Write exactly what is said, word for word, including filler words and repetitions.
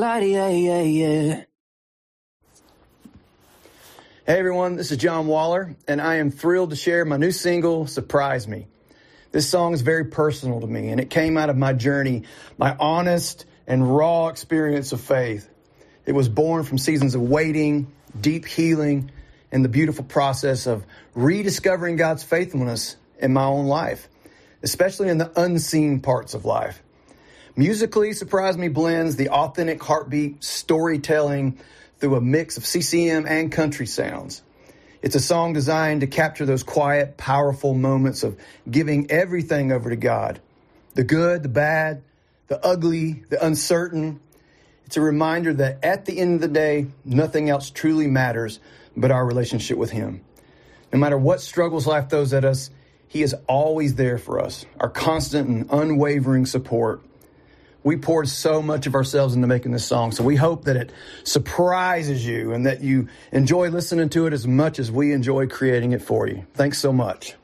yeah, yeah, yeah. Hey everyone, this is John Waller, and I am thrilled to share my new single, Surprise Me. This song is very personal to me, and it came out of my journey, my honest and raw experience of faith. It was born from seasons of waiting, deep healing, and the beautiful process of rediscovering God's faithfulness in my own life, especially in the unseen parts of life. Musically, Surprise Me blends the authentic heartbeat storytelling through a mix of C C M and country sounds. It's a song designed to capture those quiet, powerful moments of giving everything over to God. The good, the bad, the ugly, the uncertain. It's a reminder that at the end of the day, nothing else truly matters but our relationship with Him. No matter what struggles life throws at us, He is always there for us, our constant and unwavering support. We poured so much of ourselves into making this song, so we hope that it surprises you and that you enjoy listening to it as much as we enjoy creating it for you. Thanks so much.